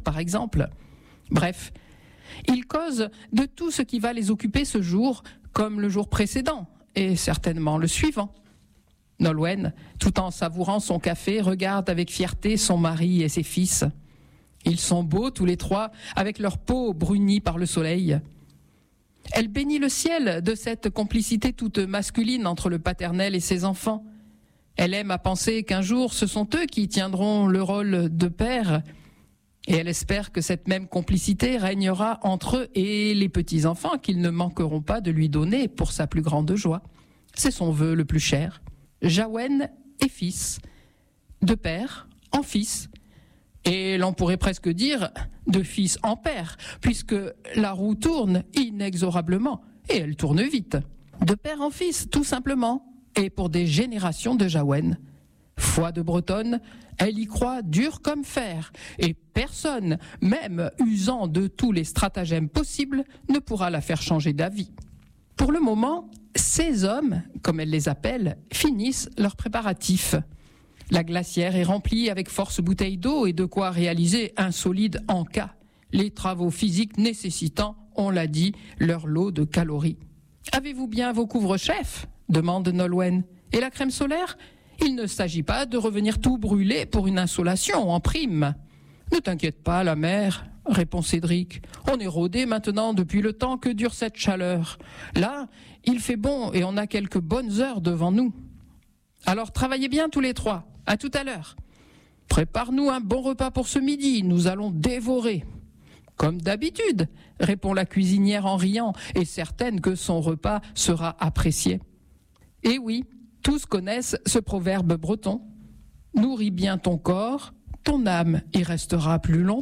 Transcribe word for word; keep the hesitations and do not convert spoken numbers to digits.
par exemple. Bref, ils causent de tout ce qui va les occuper ce jour, comme le jour précédent, et certainement le suivant. Nolwenn, tout en savourant son café, regarde avec fierté son mari et ses fils. Ils sont beaux tous les trois, avec leur peau brunie par le soleil. Elle bénit le ciel de cette complicité toute masculine entre le paternel et ses enfants. Elle aime à penser qu'un jour, ce sont eux qui tiendront le rôle de père, et elle espère que cette même complicité régnera entre eux et les petits-enfants qu'ils ne manqueront pas de lui donner pour sa plus grande joie. C'est son vœu le plus cher. Jawen est fils, de père en fils, et l'on pourrait presque dire de fils en père, puisque la roue tourne inexorablement, et elle tourne vite. De père en fils, tout simplement, et pour des générations de Jawen. Foi de Bretonne, elle y croit dur comme fer, et personne, même usant de tous les stratagèmes possibles, ne pourra la faire changer d'avis. Pour le moment, ces hommes, comme elle les appelle, finissent leurs préparatifs. La glacière est remplie avec force bouteilles d'eau et de quoi réaliser un solide en-cas. Les travaux physiques nécessitant, on l'a dit, leur lot de calories. « Avez-vous bien vos couvre-chefs » demande Nolwenn. « Et la crème solaire ? Il ne s'agit pas de revenir tout brûler pour une insolation en prime. »« Ne t'inquiète pas, la mère, » répond Cédric. « On est rodé maintenant depuis le temps que dure cette chaleur. Là, il fait bon et on a quelques bonnes heures devant nous. Alors travaillez bien tous les trois. À tout à l'heure. Prépare-nous un bon repas pour ce midi, nous allons dévorer. » « Comme d'habitude, » répond la cuisinière en riant, et certaine que son repas sera apprécié. Et oui, tous connaissent ce proverbe breton. « Nourris bien ton corps, ton âme y restera plus longtemps. »